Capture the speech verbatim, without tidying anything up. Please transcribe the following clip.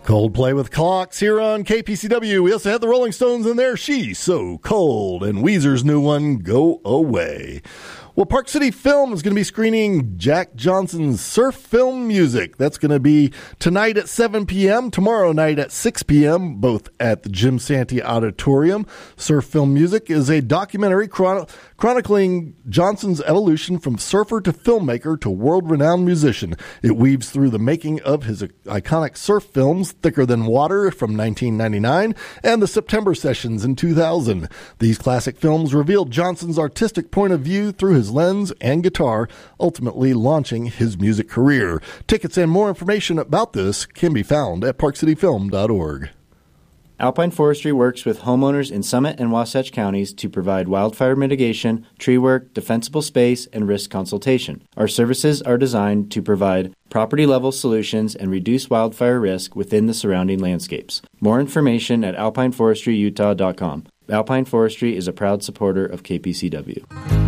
Coldplay with Clocks here on K P C W. We also had the Rolling Stones in there, She's So Cold, and Weezer's new one, Go Away. Well, Park City Film is going to be screening Jack Johnson's Surf Film Music. That's going to be tonight at seven p.m., tomorrow night at six p.m., both at the Jim Santee Auditorium. Surf Film Music is a documentary chron- chronicling Johnson's evolution from surfer to filmmaker to world-renowned musician. It weaves through the making of his iconic surf films, Thicker Than Water from nineteen ninety-nine and the September Sessions in two thousand. These classic films revealed Johnson's artistic point of view through his lens and guitar, ultimately launching his music career. Tickets and more information about this can be found at park city film dot org. Alpine Forestry works with homeowners in Summit and Wasatch counties to provide wildfire mitigation, tree work, defensible space, and risk consultation. Our services are designed to provide property-level solutions and reduce wildfire risk within the surrounding landscapes. More information at alpine forestry utah dot com. Alpine Forestry is a proud supporter of K P C W.